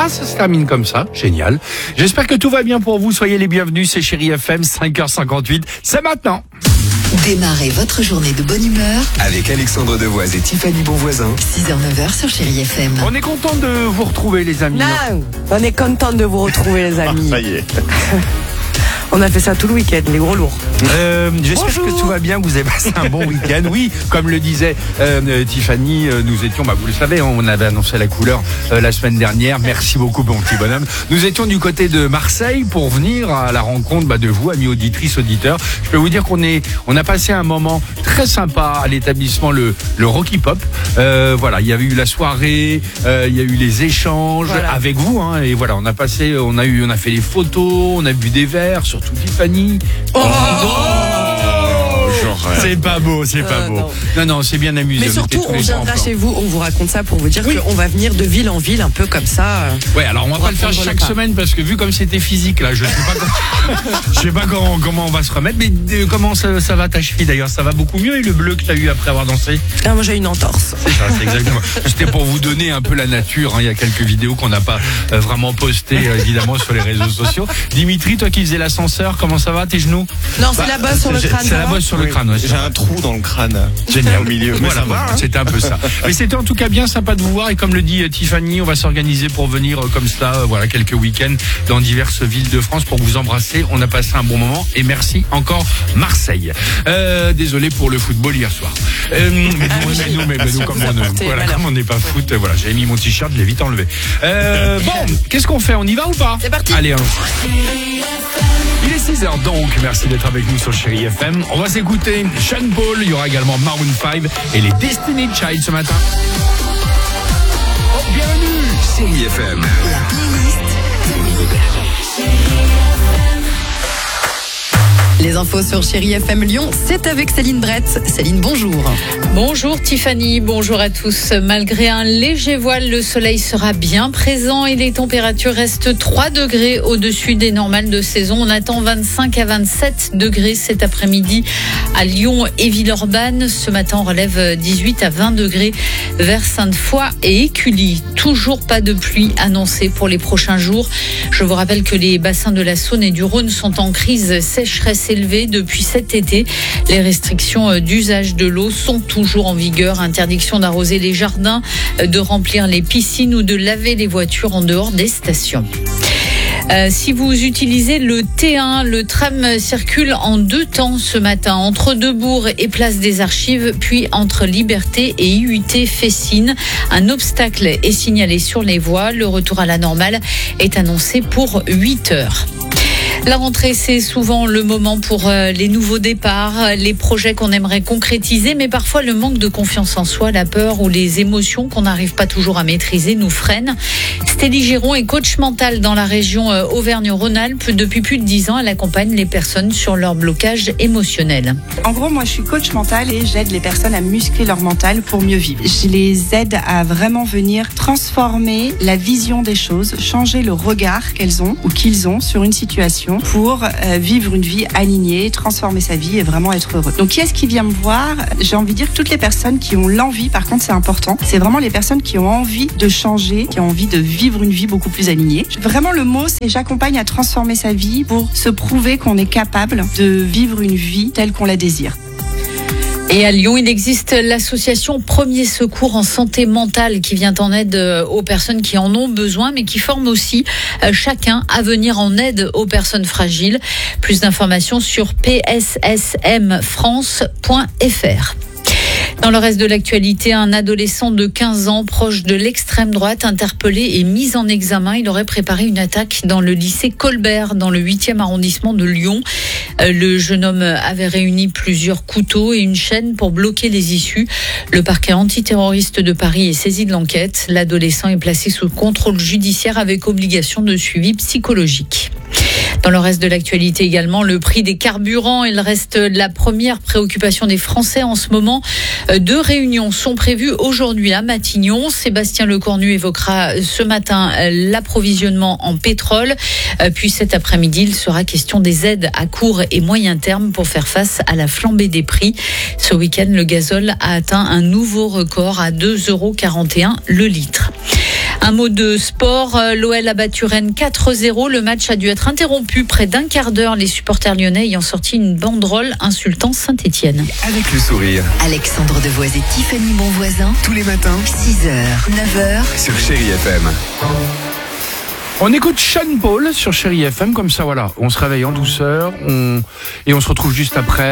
Ah, ça se termine comme ça, génial. J'espère que tout va bien pour vous, soyez les bienvenus, c'est Chérie FM, 5h58, c'est maintenant. Démarrez votre journée de bonne humeur avec Alexandre Devoise et Tiffany Bonvoisin. 6h-9h sur Chérie FM. On est content de vous retrouver les amis. Non, on est content de vous retrouver les amis. Ça y est. On a fait ça tout le week-end, les gros lourds. J'espère que tout va bien, vous avez passé un bon week-end. Oui, comme le disait Tiffany, nous étions, vous le savez, on avait annoncé la couleur la semaine dernière. Merci beaucoup, mon petit bonhomme. Nous étions du côté de Marseille pour venir à la rencontre de vous, amis auditrices, auditeurs. Je peux vous dire on a passé un moment très sympa à l'établissement le Rocky Pop. Voilà, il y a eu la soirée, il y a eu les échanges avec vous, hein, et voilà, on a fait les photos, on a bu des verres, surtout Tiffany. C'est pas beau, c'est pas beau. Non, c'est bien amusé. Mais surtout, on viendra chez vous, on vous raconte ça pour vous dire qu'on va venir de ville en ville, un peu comme ça. Ouais, alors on va pas le faire chaque semaine parce que vu comme c'était physique là, je sais pas comment on va se remettre. Mais comment ça va ta cheville d'ailleurs? Ça va beaucoup mieux, et le bleu que t'as eu après avoir dansé? Moi j'ai une entorse. C'est ça, c'est exactement. C'était pour vous donner un peu la nature, hein. Il y a quelques vidéos qu'on n'a pas vraiment postées évidemment sur les réseaux sociaux. Dimitri, toi qui faisais l'ascenseur, comment ça va tes genoux? Non, c'est la bosse sur le crâne. C'est la bosse sur le crâne. Ouais, j'ai un trou dans le crâne. Génial. Au milieu. Voilà, c'était un peu ça. Mais c'était en tout cas bien sympa de vous voir, et comme le dit Tiffany, on va s'organiser pour venir comme cela, quelques week-ends dans diverses villes de France pour vous embrasser. On a passé un bon moment et merci encore Marseille. Désolé pour le football hier soir. Mais nous comme on n'est pas foot, j'avais mis mon t-shirt, je l'ai vite enlevé. Qu'est-ce qu'on fait? On y va ou pas? C'est parti. Allez, il est 6h donc, merci d'être avec nous sur Chérie FM. On va s'écouter Sean Paul, il y aura également Maroon 5 et les Destiny Child ce matin. Bienvenue Chérie FM. La playlist. Les infos sur Chérie FM Lyon, c'est avec Céline Brett. Céline, bonjour. Bonjour Tiffany, bonjour à tous. Malgré un léger voile, le soleil sera bien présent et les températures restent 3 degrés au-dessus des normales de saison. On attend 25 à 27 degrés cet après-midi à Lyon et Villeurbanne. Ce matin, on relève 18 à 20 degrés vers Sainte-Foy et Écully. Toujours pas de pluie annoncée pour les prochains jours. Je vous rappelle que les bassins de la Saône et du Rhône sont en crise sécheresse élevée depuis cet été. Les restrictions d'usage de l'eau sont toujours en vigueur. Interdiction d'arroser les jardins, de remplir les piscines ou de laver les voitures en dehors des stations. Si vous utilisez le T1, le tram circule en 2 temps ce matin, entre Debourg et Place des Archives, puis entre Liberté et IUT Fessines. Un obstacle est signalé sur les voies. Le retour à la normale est annoncé pour 8 heures. La rentrée, c'est souvent le moment pour les nouveaux départs, les projets qu'on aimerait concrétiser, mais parfois le manque de confiance en soi, la peur ou les émotions qu'on n'arrive pas toujours à maîtriser nous freinent. Stélie Giron est coach mental dans la région Auvergne-Rhône-Alpes. Depuis plus de 10 ans, elle accompagne les personnes sur leur blocage émotionnel. En gros, moi, je suis coach mental et j'aide les personnes à muscler leur mental pour mieux vivre. Je les aide à vraiment venir transformer la vision des choses, changer le regard qu'elles ont ou qu'ils ont sur une situation pour vivre une vie alignée, transformer sa vie et vraiment être heureux. Donc qui est-ce qui vient me voir? J'ai envie de dire toutes les personnes qui ont l'envie, par contre c'est important, c'est vraiment les personnes qui ont envie de changer, qui ont envie de vivre une vie beaucoup plus alignée. Vraiment le mot c'est j'accompagne à transformer sa vie pour se prouver qu'on est capable de vivre une vie telle qu'on la désire. Et à Lyon, il existe l'association Premier Secours en santé mentale qui vient en aide aux personnes qui en ont besoin, mais qui forme aussi chacun à venir en aide aux personnes fragiles. Plus d'informations sur pssmfrance.fr. Dans le reste de l'actualité, un adolescent de 15 ans proche de l'extrême droite interpellé et mis en examen. Il aurait préparé une attaque dans le lycée Colbert, dans le 8e arrondissement de Lyon. Le jeune homme avait réuni plusieurs couteaux et une chaîne pour bloquer les issues. Le parquet antiterroriste de Paris est saisi de l'enquête. L'adolescent est placé sous contrôle judiciaire avec obligation de suivi psychologique. Dans le reste de l'actualité également, le prix des carburants, il reste la première préoccupation des Français en ce moment. 2 réunions sont prévues aujourd'hui à Matignon. Sébastien Lecornu évoquera ce matin l'approvisionnement en pétrole. Puis cet après-midi, il sera question des aides à court et moyen terme pour faire face à la flambée des prix. Ce week-end, le gazole a atteint un nouveau record à 2,41 € le litre. Un mot de sport, l'OL a battu Rennes 4-0. Le match a dû être interrompu près d'un quart d'heure, les supporters lyonnais ayant sorti une banderole insultant Saint-Étienne. Avec le sourire. Alexandre Devoise et Tiffany Bonvoisin. Tous les matins 6h, 9h. sur Chérie FM. On écoute Sean Paul sur Chérie FM, comme ça voilà, on se réveille en douceur et on se retrouve juste après.